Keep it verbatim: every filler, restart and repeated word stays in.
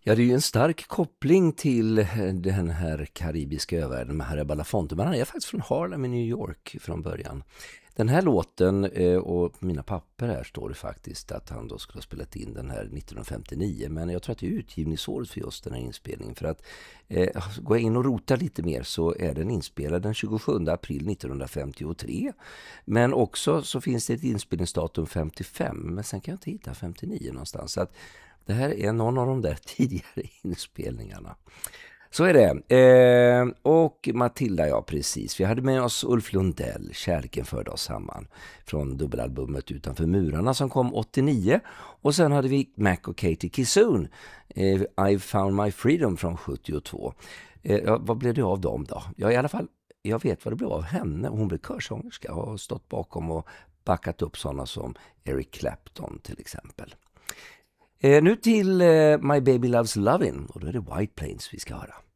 Ja, det är ju en stark koppling till den här karibiska övärlden med Harry Belafonte. Men han är faktiskt från Harlem i New York från början. Den här låten, och på mina papper här står det faktiskt att han då skulle ha spelat in den här nittonhundrafemtionio. Men jag tror att det är utgivningsåret för just den här inspelningen. För att eh, gå in och rota lite mer så är den inspelad den tjugosjunde april nittonhundrafemtiotre. Men också så finns det ett inspelningsdatum femtiofem. Men sen kan jag inte hitta femtionio någonstans. Så att det här är någon av de där tidigare inspelningarna. Så är det. Eh, och Matilda, ja precis. Vi hade med oss Ulf Lundell, Kärleken förde oss samman, från dubbelalbumet Utanför murarna som kom åttionio. Och sen hade vi Mac och Katie Kissoon, eh, I found my freedom från sjuttiotvå. Eh, ja, vad blev det av dem då? Ja, i alla fall, jag vet vad det blev av henne. Hon blev körsångerska och har stått bakom och backat upp sådana som Eric Clapton till exempel. Eh, nu till eh, My Baby Loves Lovin', och då är det White Plains vi ska höra.